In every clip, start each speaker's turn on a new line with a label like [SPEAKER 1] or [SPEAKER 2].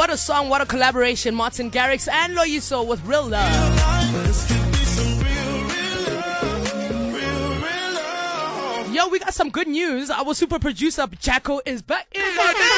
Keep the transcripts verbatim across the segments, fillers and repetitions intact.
[SPEAKER 1] What a song, what a collaboration. Martin Garrix and Loyiso with Real Love. Yo, we got some good news. Our super producer, Jacko, is back in.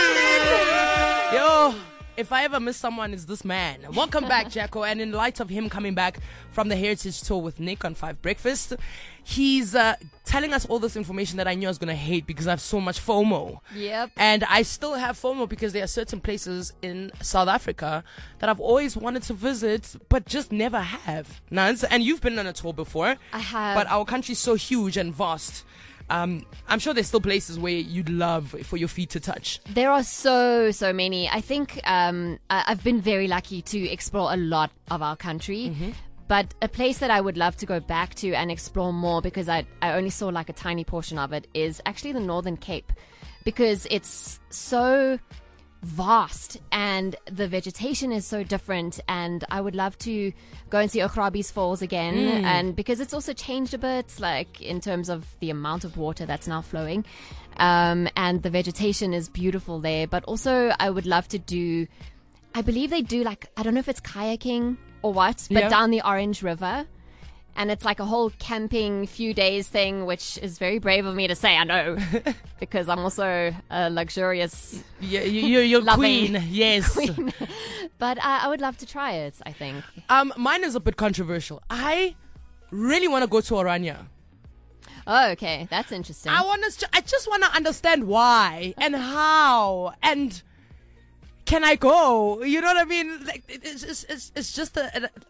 [SPEAKER 1] Yo, if I ever miss someone, it's this man. Welcome back, Jacko. And in light of him coming back from the Heritage Tour with Nick on Five Breakfast, he's uh, telling us all this information that I knew I was going to hate because I have so much FOMO.
[SPEAKER 2] Yep.
[SPEAKER 1] And I still have FOMO because there are certain places in South Africa that I've always wanted to visit, but just never have. Nance, and you've been on a tour before.
[SPEAKER 2] I have.
[SPEAKER 1] But our country's so huge and vast. Um, I'm sure there's still places where you'd love for your feet to touch.
[SPEAKER 2] There are so, so many. I think um, I- I've been very lucky to explore a lot of our country. Mm-hmm. But a place that I would love to go back to and explore more, because I, I only saw like a tiny portion of it, is actually the Northern Cape. Because it's so vast and the vegetation is so different, and I would love to go and see Ograbis Falls again, mm. and because it's also changed a bit, like in terms of the amount of water that's now flowing, um, and the vegetation is beautiful there. But also I would love to do, I believe they do like, I don't know if it's kayaking or what, but yeah. down the Orange River. And it's like a whole camping few days thing, which is very brave of me to say, I know, because I'm also a luxurious,
[SPEAKER 1] yeah, you, you're queen, yes.
[SPEAKER 2] Queen. But uh, I would love to try it, I think.
[SPEAKER 1] Um, mine is a bit controversial. I really want to go to Orania.
[SPEAKER 2] Oh, okay, that's interesting.
[SPEAKER 1] I want to. I just want to understand why and how and can I go? You know what I mean? Like it's it's it's, it's just a. a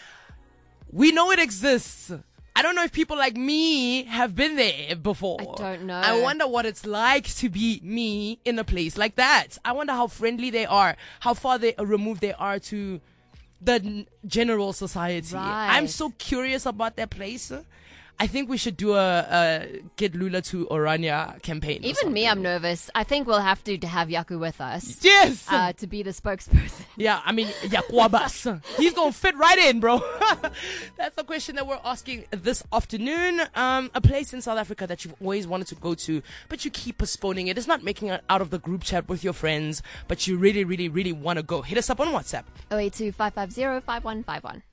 [SPEAKER 1] We know it exists. I don't know if people like me have been there before.
[SPEAKER 2] I don't know.
[SPEAKER 1] I wonder what it's like to be me in a place like that. I wonder how friendly they are, how far they uh, removed they are to the n- general society.
[SPEAKER 2] Right.
[SPEAKER 1] I'm so curious about that place. I think we should do a, a Get Lula to Orania campaign.
[SPEAKER 2] Even me, I'm nervous. I think we'll have to have Yaku with us.
[SPEAKER 1] Yes!
[SPEAKER 2] Uh, to be the spokesperson.
[SPEAKER 1] Yeah, I mean, Yakwabas. He's going to fit right in, bro. That's the question that we're asking this afternoon. Um, a place in South Africa that you've always wanted to go to, but you keep postponing it. It's not making it out of the group chat with your friends, but you really, really, really want to go. Hit us up on WhatsApp.
[SPEAKER 2] oh eight two, five five zero, five one five one.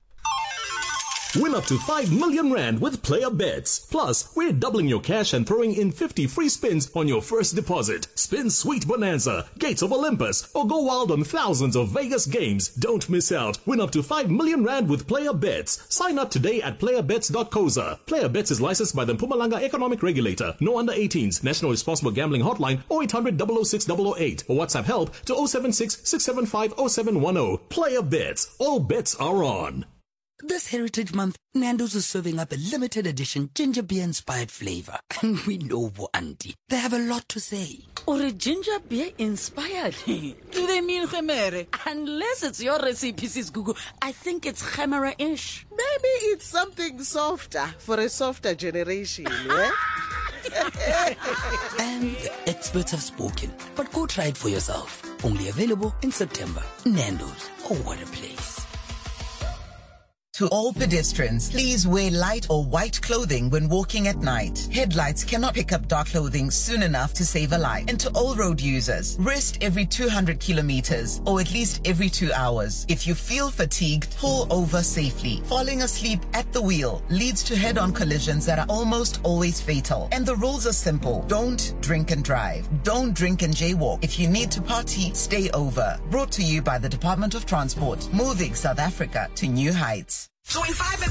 [SPEAKER 3] Win up to five million rand with Player Bets. Plus, we're doubling your cash and throwing in fifty free spins on your first deposit. Spin Sweet Bonanza, Gates of Olympus, or go wild on thousands of Vegas games. Don't miss out. Win up to five million rand with Player Bets. Sign up today at player bets dot co za. Player Bets is licensed by the Mpumalanga Economic Regulator. No under eighteens. National Responsible Gambling Hotline oh eight hundred, double oh six, double oh eight or WhatsApp help to oh seven six, six seven five, oh seven one oh. Player Bets. All bets are on.
[SPEAKER 4] This Heritage Month, Nando's is serving up a limited edition ginger beer inspired flavor. And we know Bo Auntie. They have a lot to say.
[SPEAKER 5] Or a ginger beer inspired? Do they mean Khemere? Unless it's your recipe, Sis Gugu, I think it's Khemera-ish.
[SPEAKER 6] Maybe it's something softer for a softer generation, yeah?
[SPEAKER 4] And the experts have spoken. But go try it for yourself. Only available in September. Nando's. Oh, what a place.
[SPEAKER 7] To all pedestrians, please wear light or white clothing when walking at night. Headlights cannot pick up dark clothing soon enough to save a life. And to all road users, rest every two hundred kilometers or at least every two hours. If you feel fatigued, pull over safely. Falling asleep at the wheel leads to head-on collisions that are almost always fatal. And the rules are simple. Don't drink and drive. Don't drink and jaywalk. If you need to party, stay over. Brought to you by the Department of Transport, moving South Africa to new heights.
[SPEAKER 8] twenty-five